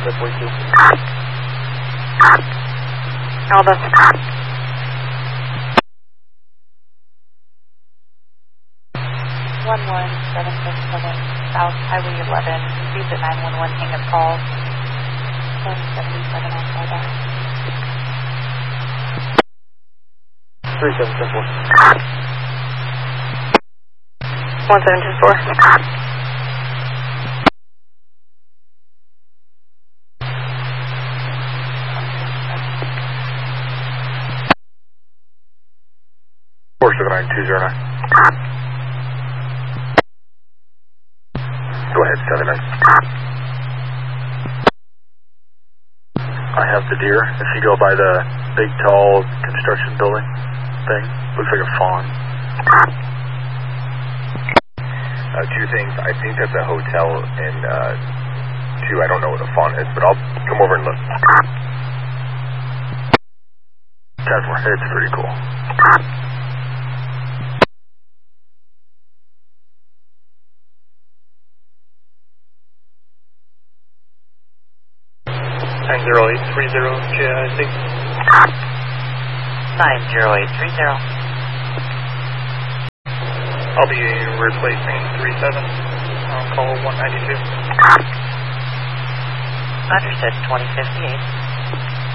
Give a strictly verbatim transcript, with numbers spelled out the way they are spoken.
the forty-two. Alba. one one seven six seven South Highway eleven. Received a nine one one hang-up call. one seventy-seven on Alba. three seven seven four. one seven two four. four seven nine two zero nine. Go ahead, seven nine. I have the deer. If you go by the big, tall construction building thing, looks like a fawn. Uh, two things. I think that's a hotel, and uh, two, I don't know what a fawn is, but I'll come over and look. Tesla, it's pretty cool. nine zero eight three zero J I C. nine zero eight three zero. I'll be replacing three seven on call one ninety-two. Understood, twenty fifty-eight.